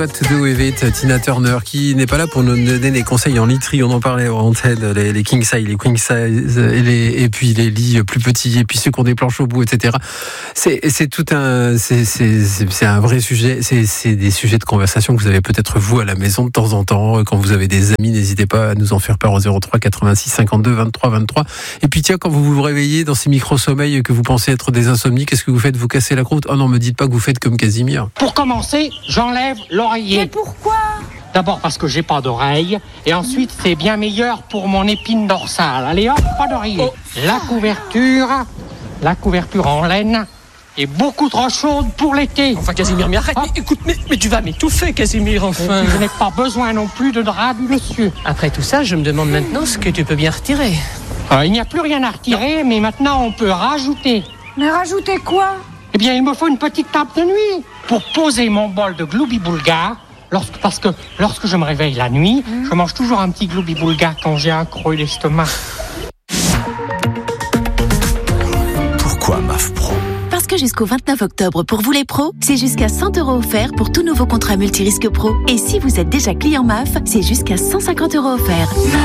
What to do with it, Tina Turner, qui n'est pas là pour nous donner des conseils en literie. On en parlait en antenne, les king size, les queen size, et puis les lits plus petits, et puis ceux qui ont des planches au bout, etc. C'est un vrai sujet. C'est des sujets de conversation que vous avez peut-être vous à la maison de temps en temps. Quand vous avez des amis, n'hésitez pas à nous en faire part au 03 86 52 23 23. Et puis tiens, quand vous vous réveillez dans ces micro-sommeils que vous pensez être des insomnies, qu'est-ce que vous faites? Vous cassez la croûte? Oh non, me dites pas que vous faites comme Casimir. Pour commencer, j'enlève l'oreiller. Mais pourquoi? D'abord parce que j'ai pas d'oreille, et ensuite c'est bien meilleur pour mon épine dorsale. Allez hop, pas d'oreiller. La couverture en laine est beaucoup trop chaude pour l'été. Enfin Casimir, mais arrête, écoute, mais tu vas m'étouffer Casimir, enfin. Je n'ai pas besoin non plus de drap du monsieur. Après tout ça, je me demande maintenant ce que tu peux bien retirer. Il n'y a plus rien à retirer, mais maintenant on peut rajouter. Mais rajoutez quoi? Eh bien, il me faut une petite table de nuit pour poser mon bol de gloubi-boulga. Parce que lorsque je me réveille la nuit, je mange toujours un petit gloubi-boulga quand j'ai un creux d'estomac. Pourquoi MAF Pro? Parce que jusqu'au 29 octobre, pour vous les pros, c'est jusqu'à 100 € offerts pour tout nouveau contrat multirisque pro. Et si vous êtes déjà client MAF, c'est jusqu'à 150 € offerts.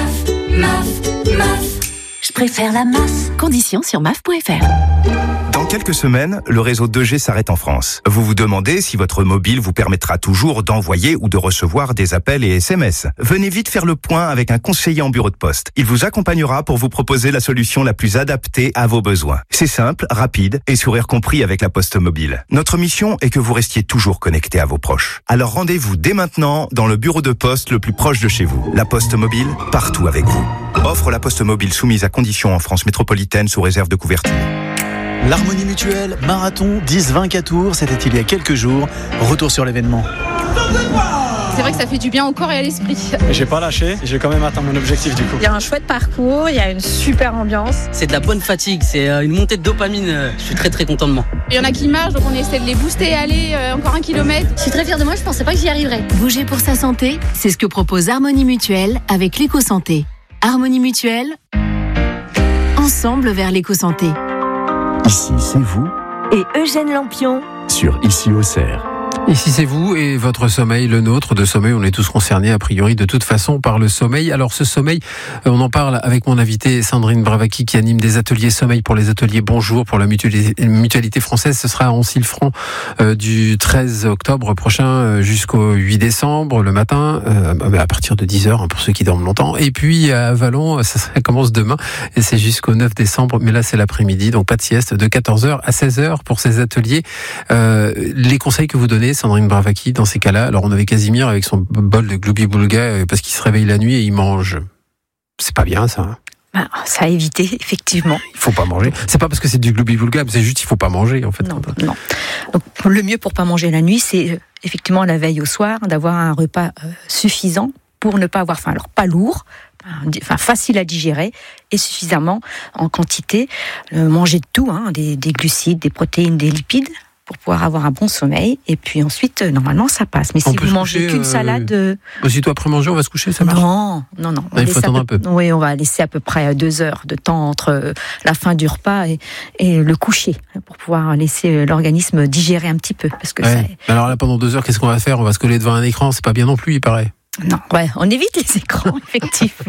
MAF. Je préfère la MAF. Conditions sur maf.fr. Dans quelques semaines, le réseau 2G s'arrête en France. Vous vous demandez si votre mobile vous permettra toujours d'envoyer ou de recevoir des appels et SMS. Venez vite faire le point avec un conseiller en bureau de poste. Il vous accompagnera pour vous proposer la solution la plus adaptée à vos besoins. C'est simple, rapide et sourire compris avec la Poste Mobile. Notre mission est que vous restiez toujours connecté à vos proches. Alors rendez-vous dès maintenant dans le bureau de poste le plus proche de chez vous. La Poste Mobile, partout avec vous. Offre la Poste Mobile soumise à conditions en France métropolitaine sous réserve de couverture. L'Harmonie Mutuelle, marathon 10-20 Tours, c'était il y a quelques jours. Retour sur l'événement. C'est vrai que ça fait du bien au corps et à l'esprit. J'ai pas lâché, j'ai quand même atteint mon objectif du coup. Il y a un chouette parcours, il y a une super ambiance. C'est de la bonne fatigue, c'est une montée de dopamine. Je suis très très content de moi. Il y en a qui marchent, donc on essaie de les booster. Allez, encore 1 kilomètre. Je suis très fière de moi, je pensais pas que j'y arriverais. Bouger pour sa santé, c'est ce que propose Harmonie Mutuelle avec l'éco-santé. Harmonie Mutuelle, ensemble vers l'éco-santé. Ici, c'est vous et Eugène Lampion sur Ici Auxerre. Ici c'est vous et votre sommeil, le nôtre de sommeil, on est tous concernés a priori de toute façon par le sommeil. Alors ce sommeil, on en parle avec mon invitée Sandrine Bravaki qui anime des ateliers sommeil pour les ateliers Bonjour pour la mutualité française. Ce sera à Ancille-Franc du 13 octobre prochain jusqu'au 8 décembre le matin, à partir de 10h pour ceux qui dorment longtemps. Et puis à Vallon, ça commence demain et c'est jusqu'au 9 décembre, mais là c'est l'après-midi, donc pas de sieste, de 14h à 16h pour ces ateliers. Les conseils que vous donnez, Sandrine Bravaki, dans ces cas-là, alors on avait Casimir avec son bol de gloubi-boulga parce qu'il se réveille la nuit et il mange. C'est pas bien ça. Ça a évité, effectivement. Il faut pas manger. C'est pas parce que c'est du gloubi-boulga, c'est juste il faut pas manger en fait. Non. Donc le mieux pour pas manger la nuit, c'est effectivement la veille au soir, d'avoir un repas suffisant pour ne pas avoir faim. Alors pas lourd, facile à digérer et suffisamment en quantité. Manger de tout, des glucides, des protéines, des lipides, pour pouvoir avoir un bon sommeil. Et puis ensuite, normalement, ça passe. Mais si vous mangez qu'une salade... Aussitôt après manger, on va se coucher, ça marche? Non. Il faut attendre un peu. Oui, on va laisser à peu près 2 heures de temps entre la fin du repas et le coucher, pour pouvoir laisser l'organisme digérer un petit peu. Parce que Alors là, pendant 2 heures, qu'est-ce qu'on va faire? On va se coller devant un écran, c'est pas bien non plus, il paraît. Non, on évite les écrans, effectivement.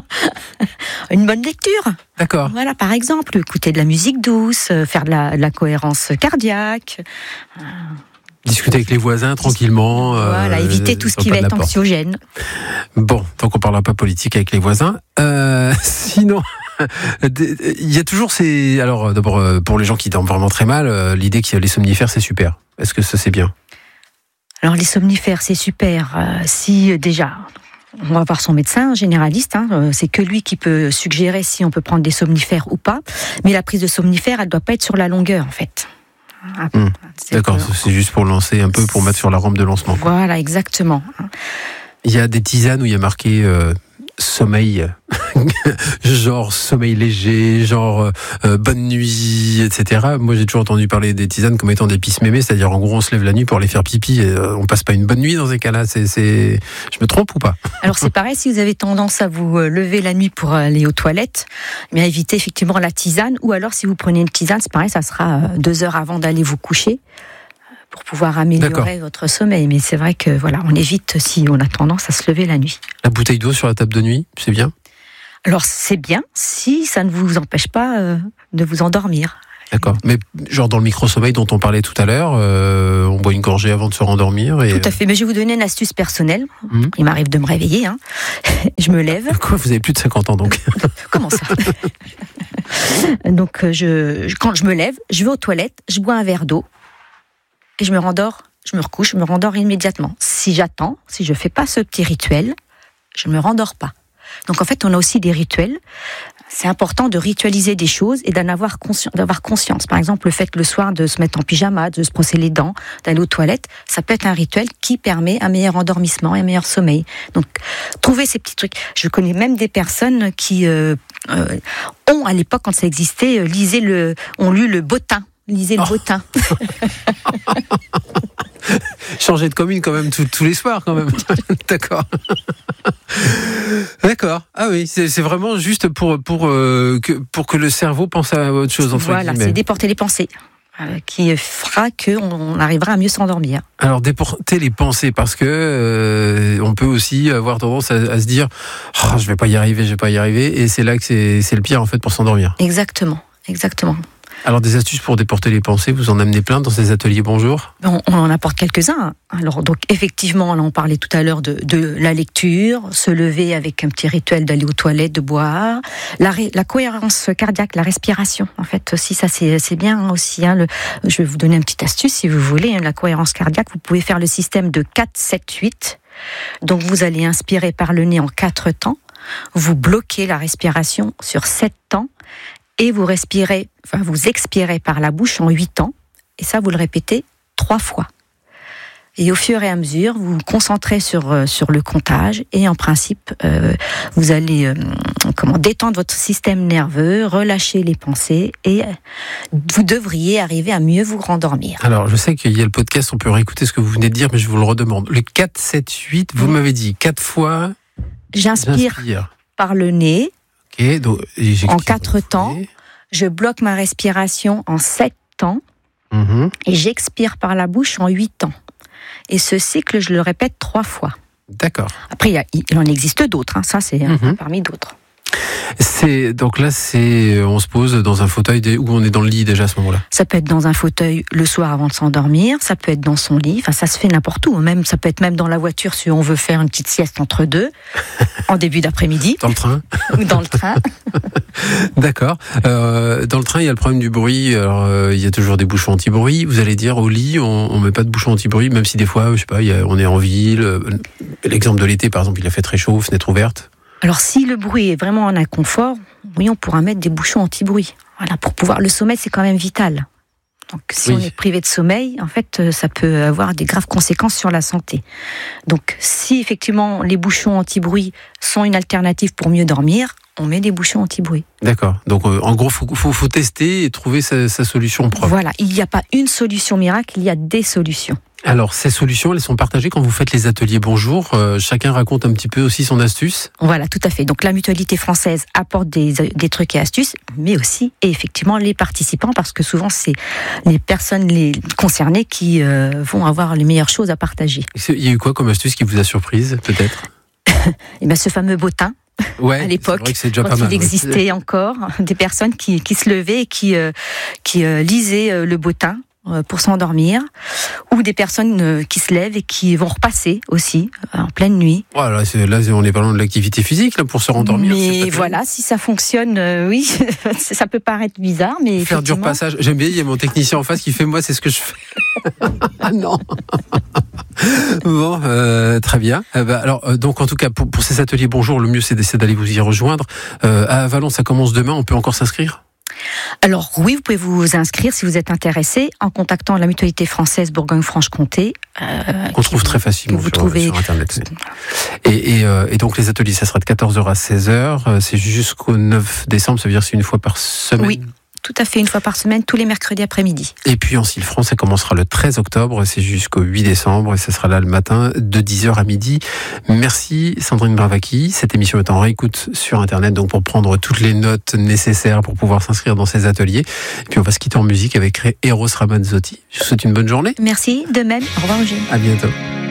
Une bonne lecture. D'accord. Voilà, par exemple, écouter de la musique douce, faire de la cohérence cardiaque. Discuter avec les voisins tranquillement. Voilà, éviter tout ce qui va être anxiogène. Bon, donc on parlera pas politique avec les voisins. Sinon, il y a toujours ces... Alors d'abord, pour les gens qui dorment vraiment très mal, l'idée qu'il y a les somnifères, c'est super. Est-ce que ça c'est bien? Alors les somnifères, c'est super. Si déjà, on va voir son médecin généraliste, c'est que lui qui peut suggérer si on peut prendre des somnifères ou pas. Mais la prise de somnifères, elle ne doit pas être sur la longueur, en fait. D'accord, c'est juste pour lancer un peu, pour mettre sur la rampe de lancement. Voilà, exactement. Il y a des tisanes où il y a marqué sommeil, genre sommeil léger, genre bonne nuit, etc. Moi, j'ai toujours entendu parler des tisanes comme étant des pisse-mémés, c'est-à-dire en gros, on se lève la nuit pour aller faire pipi et on passe pas une bonne nuit dans ces cas-là. Je me trompe ou pas? Alors, c'est pareil, si vous avez tendance à vous lever la nuit pour aller aux toilettes, mais évitez effectivement la tisane, ou alors si vous prenez une tisane, c'est pareil, ça sera 2 heures avant d'aller vous coucher, pour pouvoir améliorer votre sommeil. Mais c'est vrai que voilà, on évite si on a tendance à se lever la nuit. La bouteille d'eau sur la table de nuit, c'est bien ? Alors c'est bien si ça ne vous empêche pas de vous endormir. D'accord. Mais genre dans le micro-sommeil dont on parlait tout à l'heure, on boit une gorgée avant de se rendormir. Et... Tout à fait. Mais je vais vous donner une astuce personnelle. Il m'arrive de me réveiller. Je me lève. Quoi, vous avez plus de 50 ans donc ? Comment ça ? Donc quand je me lève, je vais aux toilettes, je bois un verre d'eau et je me rendors. Je me recouche, je me rendors immédiatement. Si j'attends, si je fais pas ce petit rituel, je me rendors pas. Donc en fait, on a aussi des rituels. C'est important de ritualiser des choses et d'avoir conscience. Par exemple, le fait le soir de se mettre en pyjama, de se brosser les dents, d'aller aux toilettes, ça peut être un rituel qui permet un meilleur endormissement et un meilleur sommeil. Donc, trouvez ces petits trucs. Je connais même des personnes qui ont, à l'époque, quand ça existait, ont lu le bottin. Lisez le bottin. Changer de commune quand même tous les soirs quand même. D'accord. D'accord. Ah oui, c'est vraiment juste pour que le cerveau pense à autre chose. Voilà, c'est déporter les pensées qui fera qu'on arrivera à mieux s'endormir. Alors déporter les pensées parce que on peut aussi avoir tendance à se dire je vais pas y arriver et c'est là que c'est le pire en fait pour s'endormir. Exactement. Alors des astuces pour déporter les pensées, vous en amenez plein dans ces ateliers Bonjour ? On en apporte quelques-uns. Alors donc effectivement, là on parlait tout à l'heure de la lecture, se lever avec un petit rituel d'aller aux toilettes, de boire, la cohérence cardiaque, la respiration. En fait aussi ça c'est bien aussi. Je vais vous donner une petite astuce si vous voulez. La cohérence cardiaque, vous pouvez faire le système de 4, 7, 8. Donc vous allez inspirer par le nez en 4 temps, vous bloquez la respiration sur 7 temps. Et vous expirez par la bouche en 8 temps. Et ça, vous le répétez 3 fois. Et au fur et à mesure, vous vous concentrez sur le comptage. Et en principe, vous allez détendre votre système nerveux, relâcher les pensées. Et vous devriez arriver à mieux vous rendormir. Alors, je sais qu'il y a le podcast, on peut réécouter ce que vous venez de dire, mais je vous le redemande. Le 4, 7, 8, vous m'avez dit 4 fois... J'inspire par le nez. Okay, donc, en 4 temps, je bloque ma respiration en 7 temps et j'expire par la bouche en 8 temps. Et ce cycle, je le répète 3 fois. D'accord. Après, il en existe d'autres, ça c'est parmi d'autres. Donc là, on se pose dans un fauteuil où on est dans le lit déjà à ce moment-là. Ça peut être dans un fauteuil le soir avant de s'endormir, ça peut être dans son lit, enfin ça se fait n'importe où. Même ça peut être même dans la voiture si on veut faire une petite sieste entre deux, en début d'après-midi. Dans le train. Ou dans le train. D'accord. Dans le train, il y a le problème du bruit. Alors, il y a toujours des bouchons anti-bruit. Vous allez dire au lit, on met pas de bouchons anti-bruit, même si des fois, je sais pas, on est en ville. L'exemple de l'été, par exemple, il a fait très chaud, fenêtre ouverte. Alors, si le bruit est vraiment un inconfort, oui, on pourra mettre des bouchons anti-bruit. Voilà, pour pouvoir. Le sommeil, c'est quand même vital. Donc, si on est privé de sommeil, en fait, ça peut avoir des graves conséquences sur la santé. Donc, si effectivement les bouchons anti-bruit sont une alternative pour mieux dormir, on met des bouchons anti-bruit. D'accord. Donc, en gros, faut tester et trouver sa solution propre. Voilà. Il n'y a pas une solution miracle, il y a des solutions. Alors, ces solutions, elles sont partagées quand vous faites les ateliers Bonjour. Chacun raconte un petit peu aussi son astuce. Voilà, tout à fait. Donc, la Mutualité française apporte des trucs et astuces, mais aussi, et effectivement, les participants, parce que souvent, c'est les personnes concernées qui vont avoir les meilleures choses à partager. Il y a eu quoi comme astuce qui vous a surprise, peut-être ? Et bien, ce fameux bottin. Ouais, à l'époque, c'est vrai que c'est déjà quand pas mal, il existait encore, des personnes qui se levaient et qui lisaient le bottin pour s'endormir, ou des personnes qui se lèvent et qui vont repasser aussi en pleine nuit. Voilà, là on est parlant de l'activité physique là, pour se rendormir. Mais voilà, si ça fonctionne, oui, ça peut paraître bizarre, mais faire du repassage. J'aime bien, il y a mon technicien en face qui fait moi, c'est ce que je fais. Ah non. Bon, très bien. Alors, donc en tout cas pour ces ateliers Bonjour, le mieux c'est d'aller vous y rejoindre. À Valence, ça commence demain. On peut encore s'inscrire ? Alors oui, vous pouvez vous inscrire si vous êtes intéressé en contactant la Mutualité française Bourgogne-Franche-Comté. On trouve très facilement sur Internet. Et donc les ateliers, ça sera de 14h à 16h. C'est jusqu'au 9 décembre, ça veut dire que c'est une fois par semaine. Oui. tout à fait une fois par semaine, tous les mercredis après-midi. Et puis en Cille-Franc, ça commencera le 13 octobre, c'est jusqu'au 8 décembre et ça sera là le matin de 10h à midi. Merci Sandrine Bravacchi. Cette émission est en réécoute sur Internet, donc pour prendre toutes les notes nécessaires pour pouvoir s'inscrire dans ces ateliers. Et puis on va se quitter en musique avec Eros Ramazzotti. Je vous souhaite une bonne journée. Merci, de même. Au revoir Eugène. À bientôt.